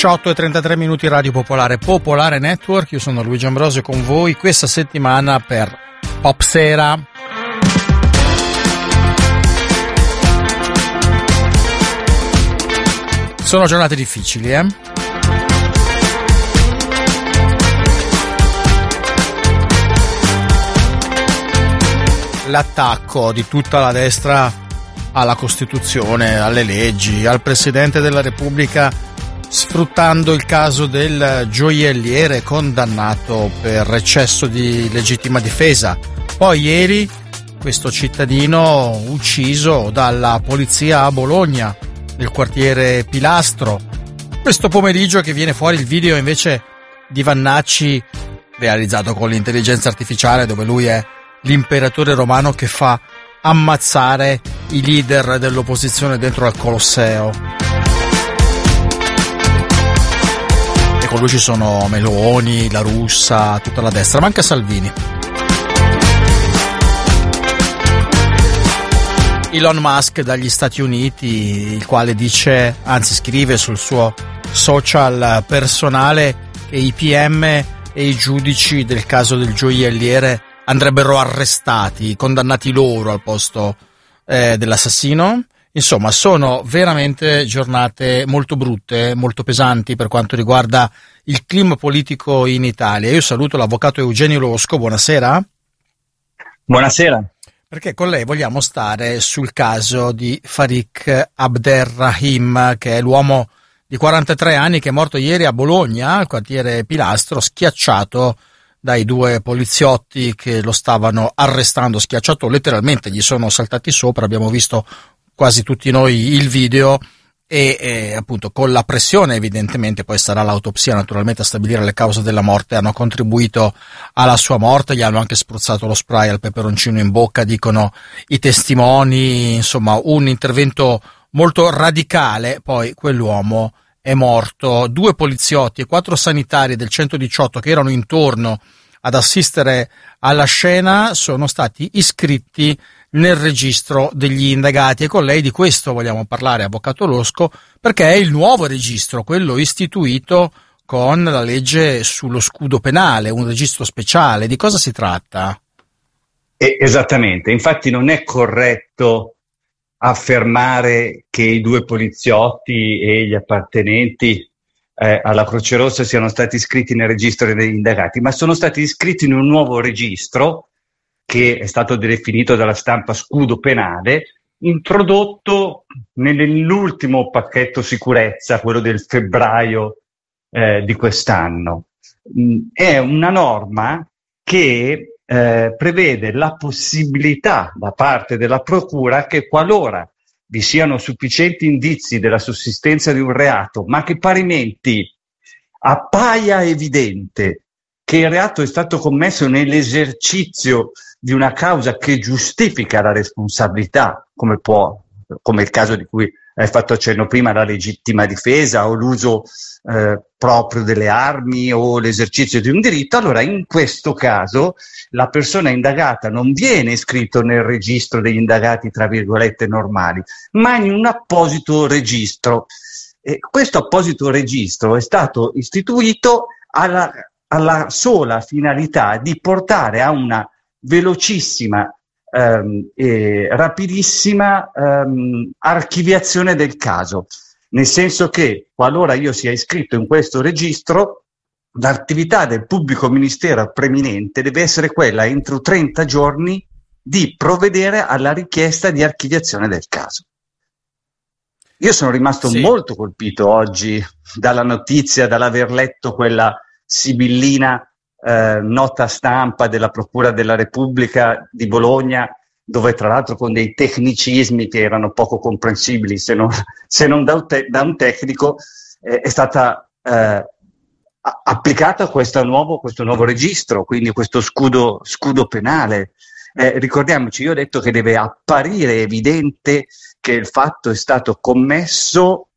18:33 Radio Popolare, Popolare Network. Io sono Luigi Ambrosio con voi questa settimana per Popsera. Sono giornate difficili, L'attacco di tutta la destra alla Costituzione, alle leggi, al Presidente della Repubblica, sfruttando il caso del gioielliere condannato per eccesso di legittima difesa. Poi ieri questo cittadino ucciso dalla polizia a Bologna, nel quartiere Pilastro. Questo pomeriggio che viene fuori il video invece di Vannacci realizzato con l'intelligenza artificiale, dove lui è l'imperatore romano che fa ammazzare i leader dell'opposizione dentro al Colosseo. E con lui ci sono Meloni, La Russa, tutta la destra, manca Salvini. Elon Musk dagli Stati Uniti, il quale dice, anzi scrive sul suo social personale, che i PM e i giudici del caso del gioielliere andrebbero arrestati, condannati loro al posto dell'assassino. Insomma, sono veramente giornate molto brutte, molto pesanti per quanto riguarda il clima politico in Italia. Io saluto l'avvocato Eugenio Losco, buonasera. Buonasera. Perché con lei vogliamo stare sul caso di Farik Abderrahim, che è l'uomo di 43 anni che è morto ieri a Bologna, al quartiere Pilastro, schiacciato dai due poliziotti che lo stavano arrestando, schiacciato letteralmente, gli sono saltati sopra. Abbiamo visto quasi tutti noi il video e appunto con la pressione, evidentemente poi sarà l'autopsia naturalmente a stabilire le cause della morte, hanno contribuito alla sua morte, gli hanno anche spruzzato lo spray al peperoncino in bocca, dicono i testimoni. Insomma, un intervento molto radicale. Poi quell'uomo è morto. 2 poliziotti e 4 sanitari del 118 che erano intorno ad assistere alla scena sono stati iscritti nel registro degli indagati, e con lei di questo vogliamo parlare, avvocato Losco, perché è il nuovo registro, quello istituito con la legge sullo scudo penale, un registro speciale. Di cosa si tratta? Esattamente, infatti non è corretto affermare che i 2 poliziotti e gli appartenenti alla Croce Rossa siano stati iscritti nel registro degli indagati, ma sono stati iscritti in un nuovo registro che è stato definito dalla stampa scudo penale, introdotto nell'ultimo pacchetto sicurezza, quello del febbraio di quest'anno. È una norma che prevede la possibilità da parte della procura che, qualora vi siano sufficienti indizi della sussistenza di un reato, ma che parimenti appaia evidente che il reato è stato commesso nell'esercizio di una causa che giustifica la responsabilità, come il caso di cui hai fatto accenno prima, la legittima difesa o l'uso proprio delle armi o l'esercizio di un diritto, allora in questo caso la persona indagata non viene iscritto nel registro degli indagati tra virgolette normali, ma in un apposito registro. E questo apposito registro è stato istituito alla sola finalità di portare a una velocissima e rapidissima archiviazione del caso, nel senso che qualora io sia iscritto in questo registro, l'attività del pubblico ministero preminente deve essere quella, entro 30 giorni, di provvedere alla richiesta di archiviazione del caso. Io sono rimasto molto colpito oggi dalla notizia, dall'aver letto quella sibillina nota stampa della Procura della Repubblica di Bologna, dove tra l'altro con dei tecnicismi che erano poco comprensibili se non da un tecnico, è stata applicata questo nuovo registro, quindi questo scudo penale. Ricordiamoci, io ho detto che deve apparire evidente che il fatto è stato commesso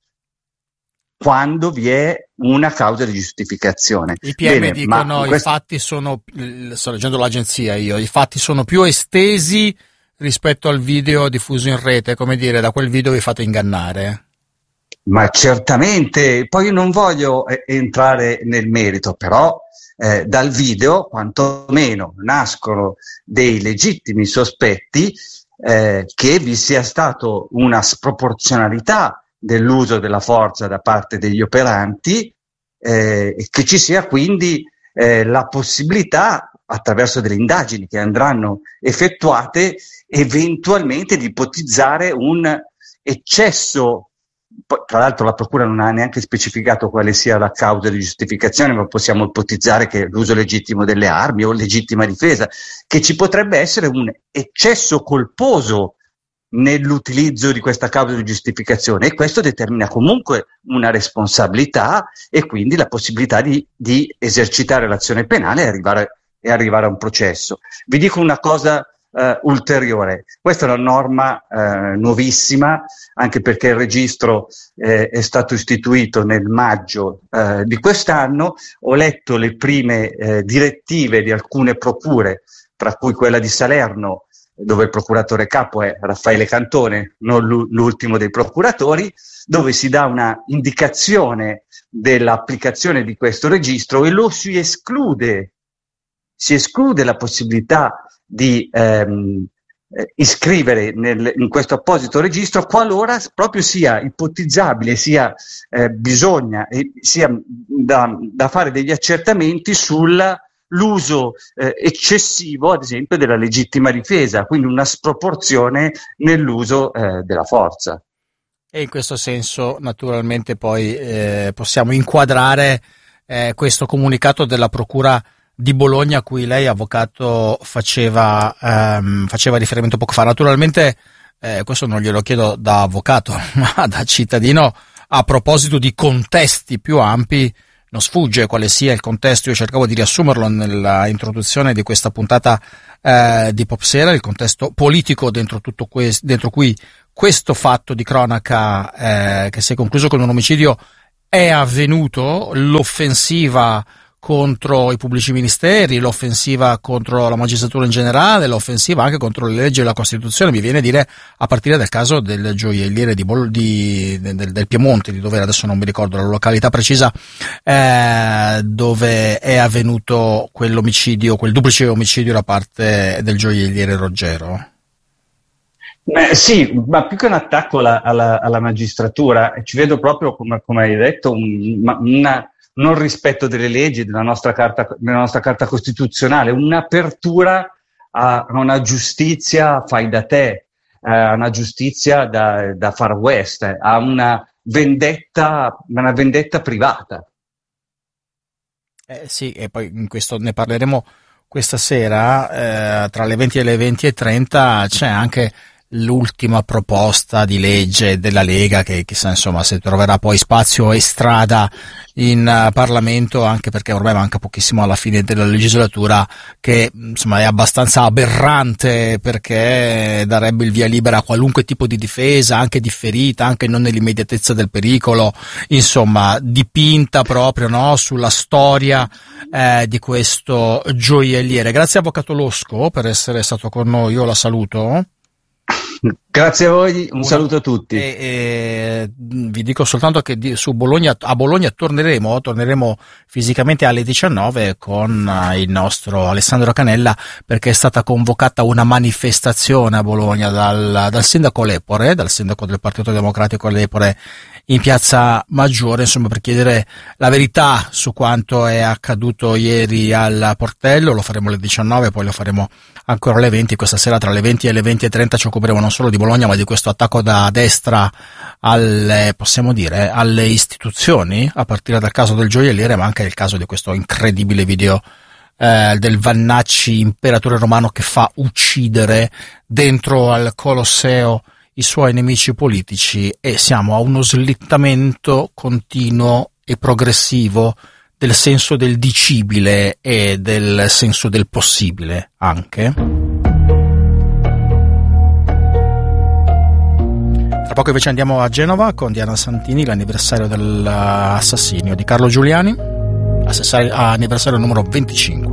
quando vi è una causa di giustificazione. I PM dicono i fatti sono, sto leggendo l'agenzia i fatti sono più estesi rispetto al video diffuso in rete, come dire, da quel video vi fate ingannare. Ma certamente, poi non voglio entrare nel merito, però dal video quantomeno nascono dei legittimi sospetti che vi sia stato una sproporzionalità dell'uso della forza da parte degli operanti e che ci sia quindi la possibilità, attraverso delle indagini che andranno effettuate, eventualmente di ipotizzare un eccesso. Poi, tra l'altro, la Procura non ha neanche specificato quale sia la causa di giustificazione, ma possiamo ipotizzare che l'uso legittimo delle armi o legittima difesa, che ci potrebbe essere un eccesso colposo nell'utilizzo di questa causa di giustificazione, e questo determina comunque una responsabilità e quindi la possibilità di esercitare l'azione penale e arrivare a un processo. Vi dico una cosa ulteriore: questa è una norma nuovissima, anche perché il registro è stato istituito nel maggio di quest'anno. Ho letto le prime direttive di alcune procure, tra cui quella di Salerno, dove il procuratore capo è Raffaele Cantone, non l'ultimo dei procuratori, dove si dà una indicazione dell'applicazione di questo registro e lo si esclude la possibilità di iscrivere in questo apposito registro qualora proprio sia ipotizzabile, sia da fare degli accertamenti sull'uso eccessivo, ad esempio, della legittima difesa, quindi una sproporzione nell'uso della forza. E in questo senso naturalmente poi possiamo inquadrare questo comunicato della Procura di Bologna a cui lei, avvocato, faceva riferimento poco fa. Naturalmente questo non glielo chiedo da avvocato ma da cittadino. A proposito di contesti più ampi, non sfugge quale sia il contesto. Io cercavo di riassumerlo nella introduzione di questa puntata di Popsera, il contesto politico dentro cui questo fatto di cronaca che si è concluso con un omicidio è avvenuto, l'offensiva contro i pubblici ministeri, l'offensiva contro la magistratura in generale, l'offensiva anche contro le leggi e la Costituzione, mi viene a dire, a partire dal caso del gioielliere del Piemonte, di dove adesso non mi ricordo la località precisa, dove è avvenuto quell'omicidio, quel duplice omicidio da parte del gioielliere Roggero. Sì, ma più che un attacco alla magistratura, ci vedo proprio, come hai detto, un non rispetto delle leggi, della nostra carta costituzionale, un'apertura a una giustizia fai da te, a una giustizia da Far West, a una vendetta privata. Sì, e poi in questo ne parleremo questa sera, tra le 20 e le 20:30 c'è anche l'ultima proposta di legge della Lega che chissà insomma se troverà poi spazio e strada in Parlamento, anche perché ormai manca pochissimo alla fine della legislatura, che insomma è abbastanza aberrante perché darebbe il via libera a qualunque tipo di difesa, anche differita, anche non nell'immediatezza del pericolo, insomma dipinta proprio, no, sulla storia di questo gioielliere. Grazie avvocato Losco per essere stato con noi, io la saluto. Grazie a voi, un saluto a tutti. Vi dico soltanto che a Bologna torneremo fisicamente alle 19 con il nostro Alessandro Canella, perché è stata convocata una manifestazione a Bologna dal sindaco Lepore, dal sindaco del Partito Democratico Lepore, in Piazza Maggiore, insomma, per chiedere la verità su quanto è accaduto ieri al Portello. Lo faremo alle 19, poi lo faremo ancora alle 20. Questa sera tra le 20 e le 20:30 ci occuperemo non solo di Bologna, ma di questo attacco da destra alle istituzioni, a partire dal caso del gioielliere, ma anche il caso di questo incredibile video del Vannacci, imperatore romano, che fa uccidere dentro al Colosseo i suoi nemici politici, e siamo a uno slittamento continuo e progressivo del senso del dicibile e del senso del possibile anche. Tra poco invece andiamo a Genova con Diana Santini, l'anniversario dell'assassinio di Carlo Giuliani, anniversario numero 25.